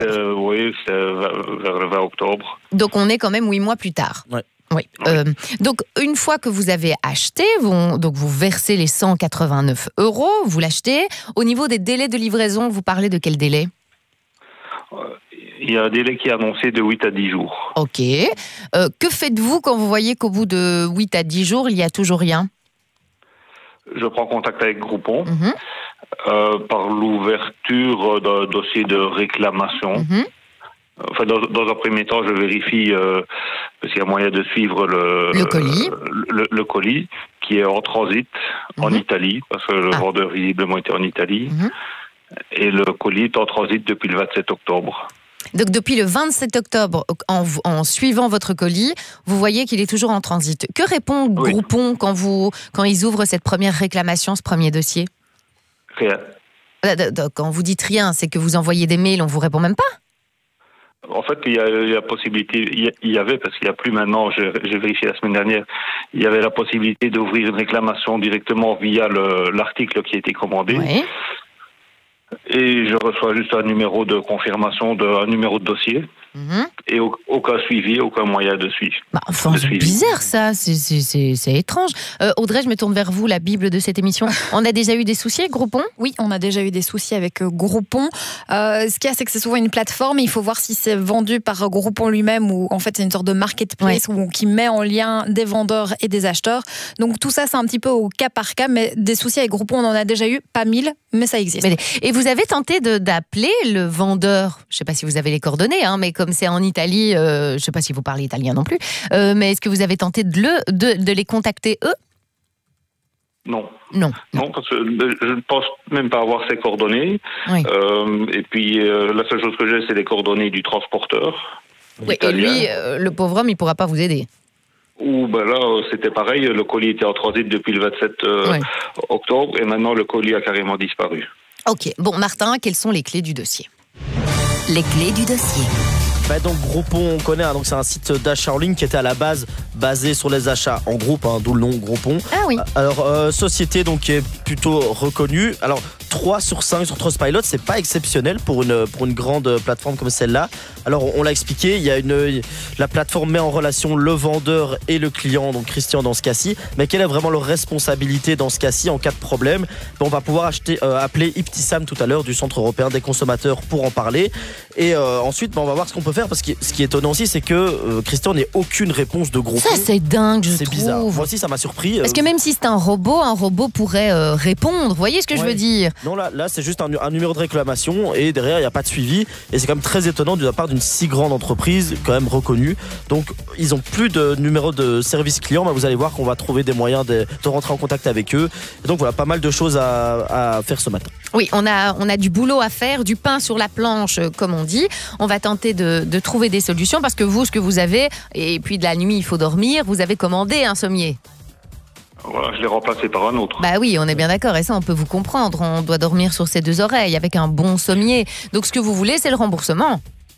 Oui, c'est vers le 20 octobre. Donc on est quand même 8 mois plus tard. Ouais. Oui. Donc une fois que vous avez acheté, donc vous versez les 189 €, vous l'achetez. Au niveau des délais de livraison, vous parlez de quel délai ? Il y a un délai qui est annoncé de 8 à 10 jours. Ok. Que faites-vous quand vous voyez qu'au bout de 8 à 10 jours, il n'y a toujours rien ? Je prends contact avec Groupon par l'ouverture d'un dossier de réclamation. Enfin, dans un premier temps, je vérifie parce qu'il y a moyen de suivre le colis. Le colis qui est en transit en Italie, parce que le vendeur visiblement était en Italie. Et le colis est en transit depuis le 27 octobre. Donc depuis le 27 octobre, en suivant votre colis, vous voyez qu'il est toujours en transit. Que répond Groupon quand ils ouvrent cette première réclamation, ce premier dossier ? Rien. Quand vous dites rien, c'est que vous envoyez des mails, on vous répond même pas ? En fait, il y a la possibilité, il y avait, parce qu'il n'y a plus maintenant, j'ai vérifié la semaine dernière, il y avait la possibilité d'ouvrir une réclamation directement via l'article qui a été commandé. Oui. Et je reçois juste un numéro de confirmation, un numéro de dossier. Et aucun suivi, aucun moyen de suivre. Enfin, c'est bizarre ça, c'est étrange. Audrey, je me tourne vers vous, la Bible de cette émission. On a déjà eu des soucis avec Groupon ? Oui, on a déjà eu des soucis avec Groupon. Ce qu'il y a, c'est que c'est souvent une plateforme et il faut voir si c'est vendu par Groupon lui-même ou en fait c'est une sorte de marketplace qui met en lien des vendeurs et des acheteurs. Donc tout ça, c'est un petit peu au cas par cas, mais des soucis avec Groupon, on en a déjà eu, pas 1000, mais ça existe. Et vous avez tenté d'appeler le vendeur, je ne sais pas si vous avez les coordonnées, mais comme c'est en Italie, je ne sais pas si vous parlez italien non plus, mais est-ce que vous avez tenté de les contacter eux ? Non. Non, parce que je ne pense même pas avoir ses coordonnées. Oui. Et puis, la seule chose que j'ai, c'est les coordonnées du transporteur. Oui, et lui, le pauvre homme, il ne pourra pas vous aider. Ou là, c'était pareil, le colis était en transit depuis le 27 octobre, et maintenant le colis a carrément disparu. Ok, bon Martin, quelles sont les clés du dossier ? Les clés du dossier. Donc Groupon, on connaît, donc c'est un site d'achat en ligne qui était à la base basé sur les achats en groupe, d'où le nom Groupon. Ah oui. Alors société donc qui est plutôt reconnue. Alors 3 sur 5 sur Trustpilot, c'est pas exceptionnel pour une grande plateforme comme celle-là. Alors on l'a expliqué, la plateforme met en relation le vendeur et le client, donc Christian dans ce cas-ci. Mais quelle est vraiment leur responsabilité dans ce cas-ci en cas de problème ? On va pouvoir appeler Iptisam tout à l'heure du Centre européen des consommateurs pour en parler. Et ensuite, on va voir ce qu'on peut faire, parce que ce qui est étonnant aussi, c'est que Christian n'ait aucune réponse de Groupon. Ça, c'est dingue, je trouve. C'est bizarre. Moi aussi, ça m'a surpris. Parce que même si c'est un robot pourrait répondre. Vous voyez ce que je veux dire ? Non, là, c'est juste un numéro de réclamation et derrière, il n'y a pas de suivi. Et c'est quand même très étonnant de la part d'une si grande entreprise, quand même reconnue. Donc, ils n'ont plus de numéro de service client. Mais vous allez voir qu'on va trouver des moyens de rentrer en contact avec eux. Et donc, voilà, pas mal de choses à faire ce matin. Oui, on a du boulot à faire, du pain sur la planche, comme on dit. On va tenter de trouver des solutions parce que vous, ce que vous avez, et puis de la nuit, il faut dormir, vous avez commandé un sommier. Voilà, je l'ai remplacé par un autre. Bah oui, on est bien d'accord, et ça, on peut vous comprendre. On doit dormir sur ses 2 oreilles avec un bon sommier. Donc, ce que vous voulez, c'est le remboursement.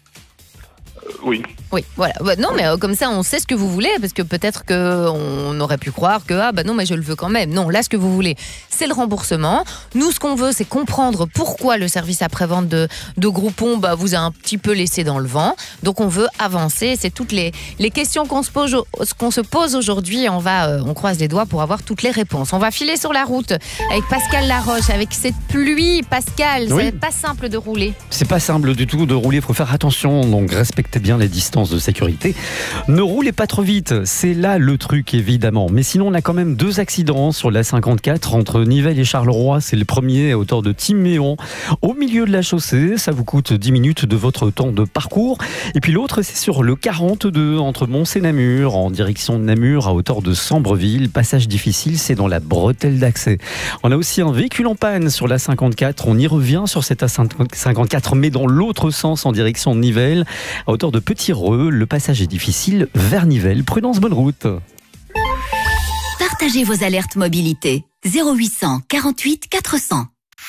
Oui. Oui, voilà. Non, mais comme ça, on sait ce que vous voulez, parce que peut-être qu'on aurait pu croire que, non, mais je le veux quand même. Non, là, ce que vous voulez, c'est le remboursement. Nous, ce qu'on veut, c'est comprendre pourquoi le service après-vente de Groupon vous a un petit peu laissé dans le vent. Donc, on veut avancer. C'est toutes les questions qu'on se pose aujourd'hui. On croise les doigts pour avoir toutes les réponses. On va filer sur la route avec Pascal Laroche, avec cette pluie. Pascal, oui. C'est pas simple de rouler. C'est pas simple du tout de rouler. Il faut faire attention. Donc, respectez bien les distances de sécurité. Ne roulez pas trop vite, c'est là le truc évidemment. Mais sinon, on a quand même 2 accidents sur la 54 entre Nivelles et Charleroi. C'est le premier à hauteur de Timéon, au milieu de la chaussée. Ça vous coûte 10 minutes de votre temps de parcours. Et puis l'autre, c'est sur le 42 entre Mons et Namur, en direction de Namur, à hauteur de Sambreville. Passage difficile, c'est dans la bretelle d'accès. On a aussi un véhicule en panne sur la 54. On y revient sur cette A54, mais dans l'autre sens, en direction de Nivelles, à hauteur de Petit-Reux. Le passage est difficile vers Nivelles. Prudence, bonne route. Partagez vos alertes mobilité. 0800 48 400.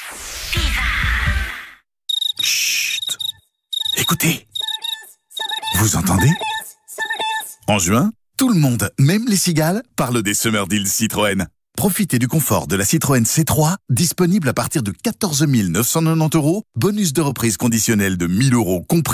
Chut. Écoutez. Vous entendez ? En juin, tout le monde, même les cigales, parle des Summer Deals Citroën. Profitez du confort de la Citroën C3, disponible à partir de 14 990 €, bonus de reprise conditionnel de 1 000 € compris.